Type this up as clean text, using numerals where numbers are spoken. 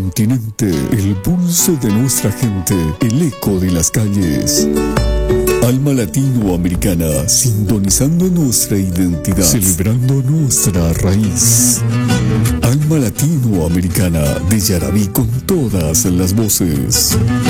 Continente, el pulso de nuestra gente, el eco de las calles. Alma latinoamericana, sintonizando nuestra identidad, celebrando nuestra raíz. Alma latinoamericana de Yarabí con todas las voces.